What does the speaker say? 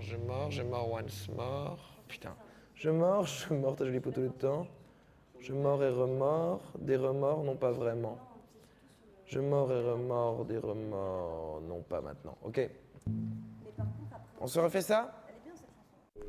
je mords once more. Putain. Je mords, t'as joli pot tout le temps. Je mords et remords, des remords, non pas vraiment. Je mords et remords, des remords, non pas maintenant. Ok. On se refait ça?